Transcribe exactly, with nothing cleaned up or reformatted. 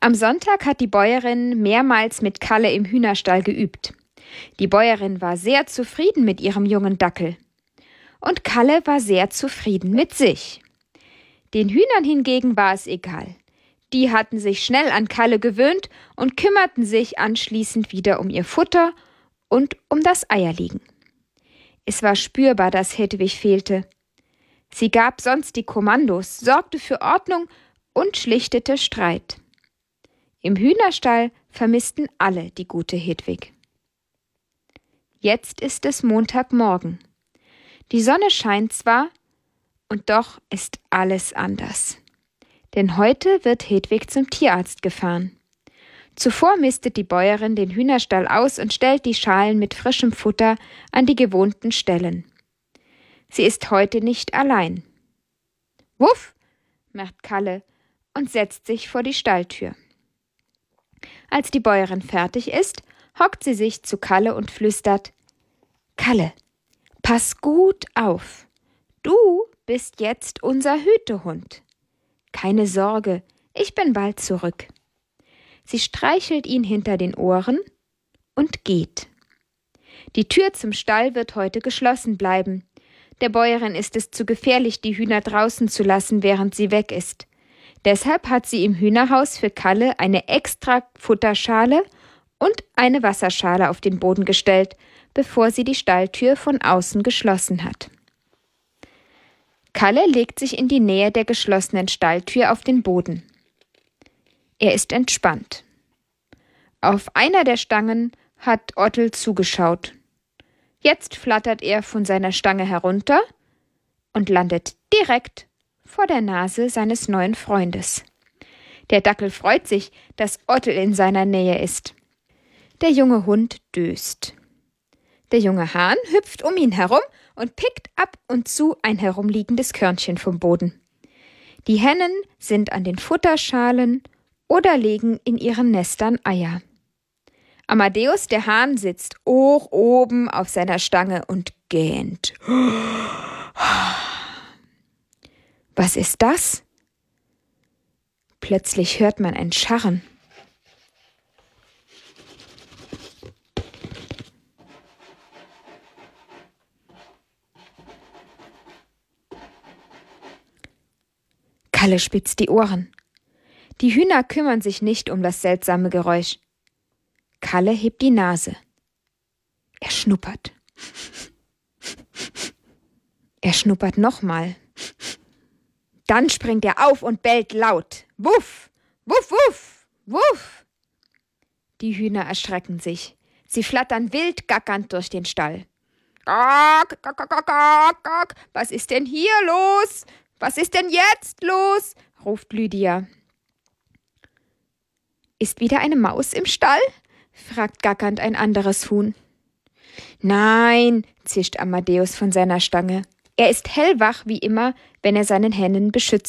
Am Sonntag hat die Bäuerin mehrmals mit Kalle im Hühnerstall geübt. Die Bäuerin war sehr zufrieden mit ihrem jungen Dackel. Und Kalle war sehr zufrieden mit sich. Den Hühnern hingegen war es egal. Die hatten sich schnell an Kalle gewöhnt und kümmerten sich anschließend wieder um ihr Futter und um das Eierlegen. Es war spürbar, dass Hedwig fehlte. Sie gab sonst die Kommandos, sorgte für Ordnung und schlichtete Streit. Im Hühnerstall vermissten alle die gute Hedwig. Jetzt ist es Montagmorgen. Die Sonne scheint zwar, und doch ist alles anders. Denn heute wird Hedwig zum Tierarzt gefahren. Zuvor mistet die Bäuerin den Hühnerstall aus und stellt die Schalen mit frischem Futter an die gewohnten Stellen. Sie ist heute nicht allein. Wuff, macht Kalle und setzt sich vor die Stalltür. Als die Bäuerin fertig ist, hockt sie sich zu Kalle und flüstert: »Kalle, pass gut auf. Du bist jetzt unser Hütehund. Keine Sorge, ich bin bald zurück.« Sie streichelt ihn hinter den Ohren und geht. Die Tür zum Stall wird heute geschlossen bleiben. Der Bäuerin ist es zu gefährlich, die Hühner draußen zu lassen, während sie weg ist. Deshalb hat sie im Hühnerhaus für Kalle eine extra Futterschale und eine Wasserschale auf den Boden gestellt, bevor sie die Stalltür von außen geschlossen hat. Kalle legt sich in die Nähe der geschlossenen Stalltür auf den Boden. Er ist entspannt. Auf einer der Stangen hat Ottel zugeschaut. Jetzt flattert er von seiner Stange herunter und landet direkt vor der Nase seines neuen Freundes. Der Dackel freut sich, dass Ottel in seiner Nähe ist. Der junge Hund döst. Der junge Hahn hüpft um ihn herum und pickt ab und zu ein herumliegendes Körnchen vom Boden. Die Hennen sind an den Futterschalen oder legen in ihren Nestern Eier. Amadeus, der Hahn, sitzt hoch oben auf seiner Stange und gähnt. Was ist das? Plötzlich hört man ein Scharren. Kalle spitzt die Ohren. Die Hühner kümmern sich nicht um das seltsame Geräusch. Kalle hebt die Nase. Er schnuppert. Er schnuppert nochmal. Dann springt er auf und bellt laut. Wuff, wuff, wuff, wuff. Die Hühner erschrecken sich. Sie flattern wild gackernd durch den Stall. Gak, gak, gak, gak, gak. Was ist denn hier los? Was ist denn jetzt los? Ruft Lydia. Ist wieder eine Maus im Stall? Fragt gackernd ein anderes Huhn. Nein, zischt Amadeus von seiner Stange. Er ist hellwach wie immer, wenn er seinen Hennen beschützen